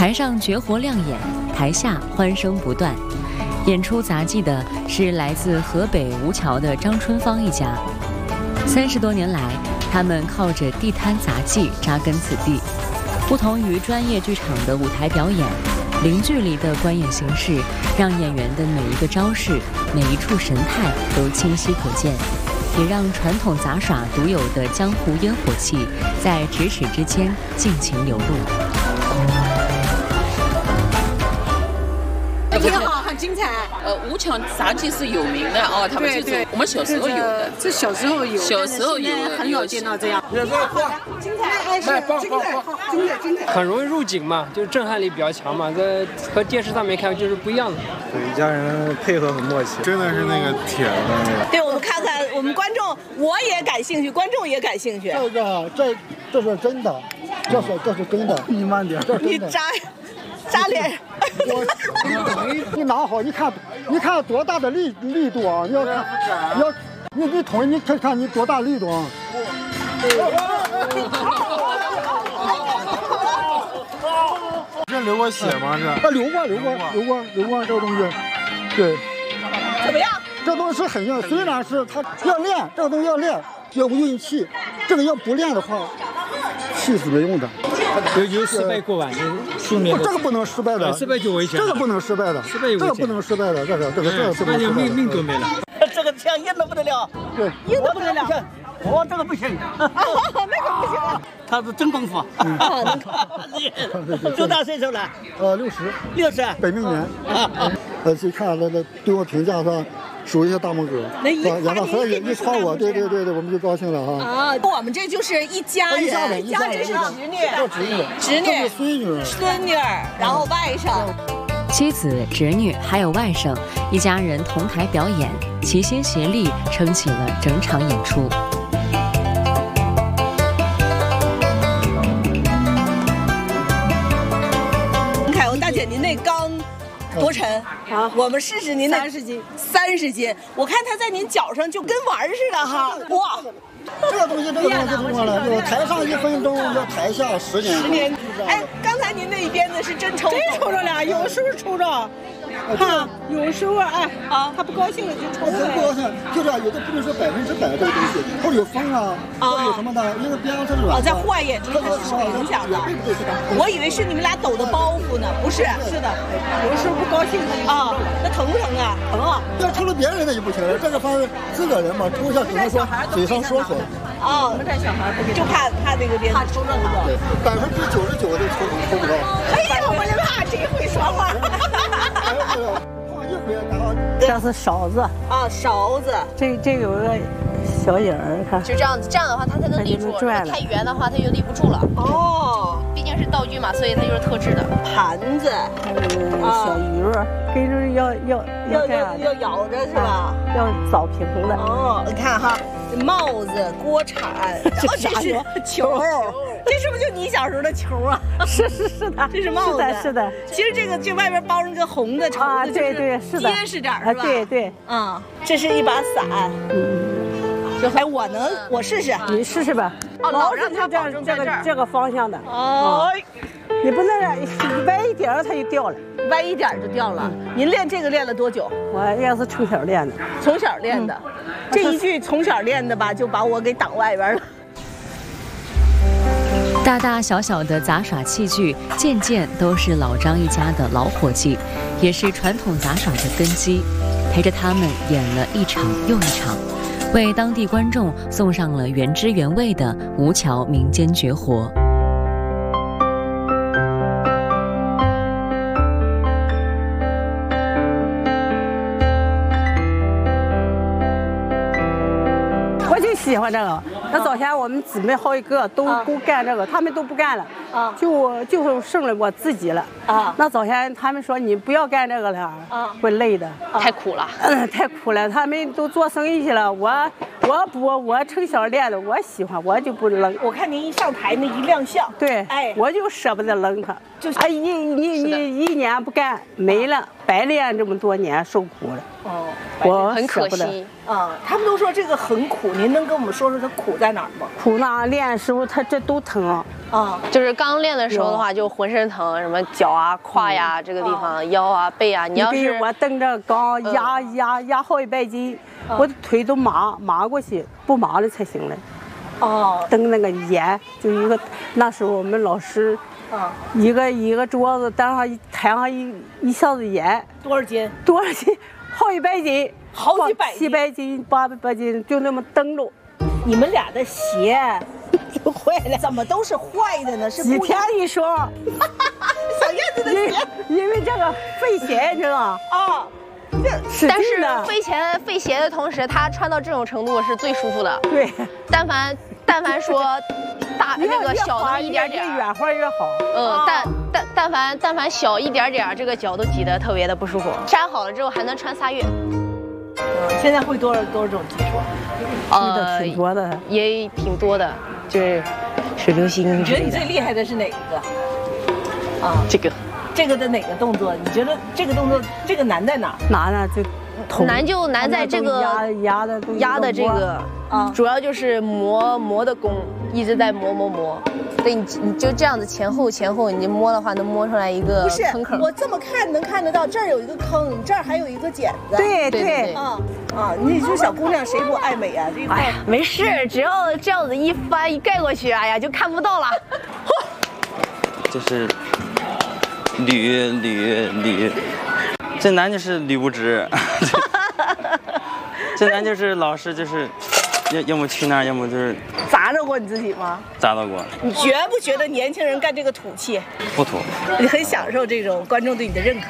台上绝活亮眼，台下欢声不断。演出杂技的是来自河北吴桥的张春芳一家。30多年来，他们靠着地摊杂技扎根此地。不同于专业剧场的舞台表演，零距离的观演形式让演员的每一个招式、每一处神态都清晰可见，也让传统杂耍独有的江湖烟火气在咫尺之间尽情流露。 挺好，很精彩。 吴桥杂技是有名的哦，他们就是我们小时候有的， 这小时候有， 小时候有， 很少见到这样。精彩，精彩， 很容易入景嘛，就是震撼力比较强嘛，这和电视上面看就是不一样的。 对，一家人配合很默契，真的是那个铁的那个。 对，我们看看，我们观众我也感兴趣，观众也感兴趣。 这是真的，这是真的。你慢点，这是真的。 你扎脸。 你拿好，你看多大的力度啊！你捅，你看你多大力度啊！ 这流过血吗？ 流过这个东西，对。 怎么样？ 这东西是很硬，虽然是它要练，这个东西要练，要运气。这个要不练的话，气是没用的。 有失败过吧？训练这个不能失败的， 失败就危险。 这个不能失败的，这个不能失败的，这个是不能失败的。 命都没了。 这个枪硬的不得了， 对， 硬的不得了。 哦，这个不行， 那个不行。 他是真功夫。 多大岁数了？60， 本命年。去看那对我评价上。数一下大拇哥，演到河也一夸我，对，我们就高兴了哈。 啊，我们这就是一家人，一家这是侄女，孙女，然后外甥。 妻子、侄女还有外甥，一家人同台表演，齐心协力撑起了整场演出。 凯文大姐，您那缸多沉啊？我们试试您的30斤。我看它在您脚上就跟玩似的哈，哇！ 这个东西不错了，就台上1分钟，要台下10年。 哎，刚才您那一鞭子是真抽着俩，有时候抽着， 哈， 有时候他不高兴了就抽着。 不高兴，就这样，有的不能说100%这个东西，或者有风啊，或者有什么的，因为鞭子是软。 在户外演出它是受影响的。我以为是你们俩抖的包袱呢，不是，是的，有时候不高兴啊，那疼不疼啊？疼啊！ 要抽了别人的就不行了，这个方自个人嘛，抽一下只能说嘴上说说。 哦，那带小孩不就怕那个鞭子抽着了， 对，99%都抽不着。 哎呀，我就怕这会说话。 这是勺子啊，勺子。 这有个小影儿，看。 就这样子，这样的话它才能立住。如果太圆的话，它就立不住了。 哦， 毕竟是道具嘛，所以它就是特制的。 盘子， 小鱼儿，跟着要咬着是吧？ 要凿平的。 哦，你看哈，帽子、锅铲，这是球，这是不是就你小时候的球啊？ 是的， 这是帽子， 是的。 其实这外边包上个红的绸子， 对，是的， 结实点是吧？ 对， 这是一把伞。哎，我试试， 你试试吧。 老让它这个方向的。 哦， 你不能歪一点它就掉了， 歪一点就掉了。您练这个练了多久？ 我也是从小练的。 从小练的，这一句从小练的吧，就把我给挡外边了。 大大小小的杂耍器具，件件都是老张一家的老伙计，也是传统杂耍的根基，陪着他们演了一场又一场，为当地观众送上了原汁原味的吴桥民间绝活。 我就喜欢这个。那早前我们姊妹好几个都干这个，他们都不干了，就剩了我自己了。那早前他们说你不要干这个了，会累的， 太苦了。 太苦了，他们都做生意去了， 我不，我从小练的，我喜欢，我就不扔。 我看您一上台那一亮相， 对， 哎， 我就舍不得扔它。 就是啊，一年不干没了，白练这么多年，受苦了。 哦， 我很可舍不得惜。 他们都说这个很苦，您能跟我们说说它苦在哪儿吗？ 苦呢，练的时候它这都疼。 就是刚练的时候的话，就浑身疼，什么脚啊、胯呀、这个地方、腰啊、背啊。你要是我蹬着杠压好100斤，我的腿都麻过去，不麻了才行了。蹬那个盐，就一个那时候我们老师，一个桌子当上抬上一箱子盐， 多少斤？ 好100斤， 好几百斤 ，700斤、800斤，就那么蹬着。 你们俩的鞋就坏了，怎么都是坏的呢？是几天一双。 小燕子的鞋， 因为这个费鞋，你知道吗？ 但是费鞋的同时，它穿到这种程度是最舒服的。 对， 但凡说大那个小的一点点， 越远花越好。 但凡小一点点，这个脚都挤得特别的不舒服。粘好了之后还能穿3月。 现在会多少种技术？ 挺多的， 也挺多的，就是水流星。 你觉得你最厉害的是哪一个？这个的哪个动作？你觉得这个动作这个难在哪？ 难就难在这个压的这个主要就是磨的功，一直在磨。对，你就这样子前后，你摸的话能摸出来一个坑口。 我这么看能看得到，这儿有一个坑，这儿还有一个茧子。 对。 你说小姑娘谁不爱美啊？这块没事，只要这样子一翻一盖过去，哎呀就看不到了。 就是捋，最难就是捋不直。最难就是老师就是要么去那儿，要么就是砸着过你自己吗？ 砸到过。 你觉不觉得年轻人干这个土气？ 不土。 你很享受这种观众对你的认可？